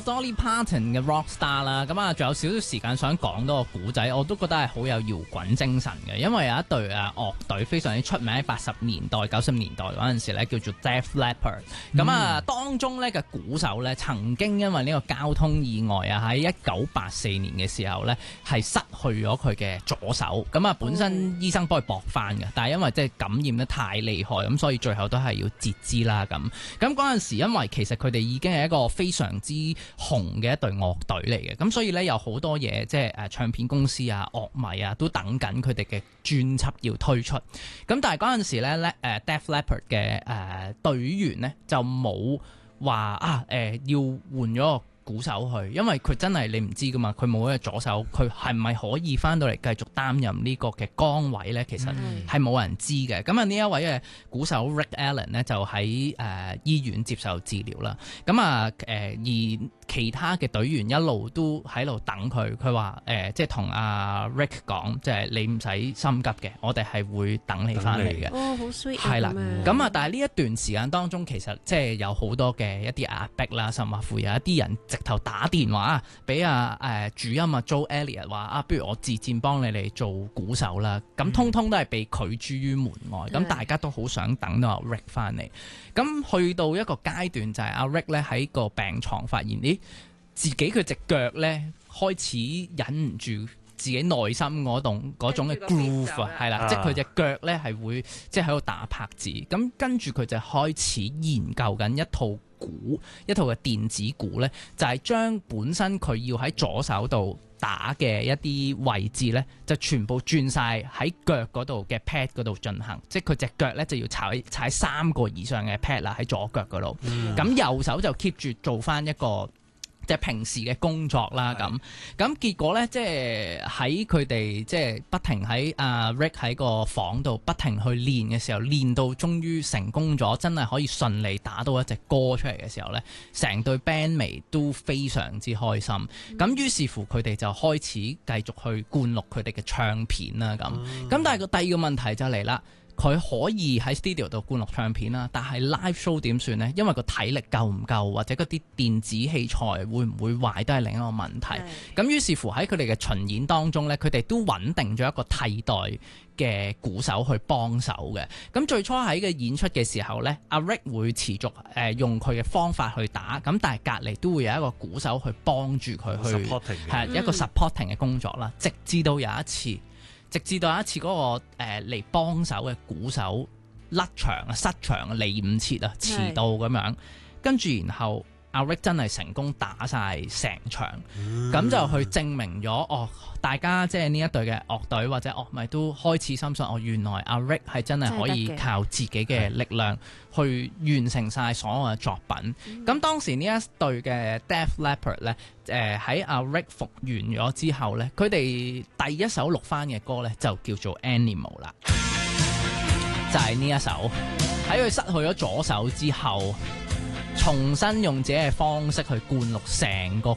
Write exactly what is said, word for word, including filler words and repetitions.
Dolly Parton 嘅 Rockstar 啦，咁啊仲有少少時間想講多個古仔，我都覺得係好有搖滾精神嘅，因為有一隊誒樂隊非常之出名喺八十年代、九十年代嗰陣時咧，叫做 Def Leppard。咁啊、嗯，當中咧嘅鼓手咧，曾經因為呢個交通意外啊，喺一九八四年嘅時候咧，係失去咗佢嘅左手。咁啊，本身醫生幫佢駁翻嘅，但係因為即係感染得太厲害，咁所以最後都係要截肢啦。咁咁嗰陣時，因為其實佢哋已經係一個非常之紅嘅一隊樂隊嚟嘅，咁所以咧有好多嘢，即係誒唱片公司啊、樂迷啊，都等緊佢哋嘅專輯要推出。咁但係嗰陣時咧，咧誒 Def Leppard 嘅誒隊員咧就冇話啊誒、呃、要換咗個鼓手去，因為佢真係你唔知噶嘛，佢冇一個左手，佢係咪可以翻到嚟繼續擔任呢個嘅崗位咧？其實係冇人知嘅。咁啊呢一位嘅鼓手 Rick Allen 咧就喺誒、呃、醫院接受治療啦。咁啊誒而其他嘅隊員一路都喺度等佢，佢話誒即係同阿 Rick 講，即係你唔使心急嘅，我哋係會等你翻嚟嘅。 哦，好 sweet 係啦，咁啊，但係呢一段時間當中，其實即係有好多嘅一啲壓迫啦，甚至乎有一啲人直頭打電話俾阿誒主音啊 Joe Elliott 話啊，不如我自薦幫你哋做鼓手啦。咁通通都係被拒諸於門外。咁、嗯、大家都好想等到阿 Rick 翻嚟。咁去到一個階段就係阿 Rick 咧喺個病床發現，咦自己佢隻腳咧開始忍唔住自己內心嗰種嗰種嘅 groove 啊，係啦，即係佢隻腳咧係會即係喺度打拍子。咁跟住佢就開始研究緊一套鼓，一套嘅電子鼓咧，就係、是、將本身佢要喺左手度打嘅一啲位置咧，就全部轉晒喺腳嗰度嘅 pad 嗰度進行。即係佢隻腳咧就要踩踩三個以上嘅 pad 啦，喺左腳嗰度。咁、嗯、右手就 keep 住做翻一個即係平時嘅工作啦，咁咁結果咧，即係喺佢哋即係不停喺阿 Rick 喺個房度不停去練嘅時候，練到終於成功咗，真係可以順利打到一隻歌出嚟嘅時候咧，成隊 bandmate 都非常之開心。咁、嗯、於是乎佢哋就開始繼續去灌錄佢哋嘅唱片啦，咁咁、嗯、但係個第二個問題就嚟啦。佢可以喺 studio 度灌錄唱片啦，但係 live show 點算呢？因為個體力夠唔夠，或者嗰啲電子器材會唔會壞，都係另一個問題。咁於是乎喺佢哋嘅巡演當中呢，佢哋都穩定咗一個替代嘅鼓手去幫手嘅。咁最初喺嘅演出嘅時候呢，阿 Rick 會持續誒用佢嘅方法去打，咁但係隔離都會有一個鼓手去幫住佢去，係一個 supporting 嘅工作啦。直至到有一次。直至到有一次嗰、那個誒嚟幫手嘅鼓手甩場啊、失場嚟唔切啊、遲到咁樣，跟住然後阿 Rick 真係成功打晒成場，咁、嗯、就去證明咗哦，大家即係呢一隊嘅樂隊或者樂迷都開始深信哦，原來阿 Rick 係真係可以靠自己嘅力量去完成晒所有嘅作品。咁、嗯、當時呢一隊嘅 Def Leppard 咧，誒喺阿 Rick 復原咗之後咧，佢哋第一首錄翻嘅歌咧就叫做 Animal 啦，就係、是、呢一首喺佢失去咗左手之後，重新用自己嘅方式去灌錄成個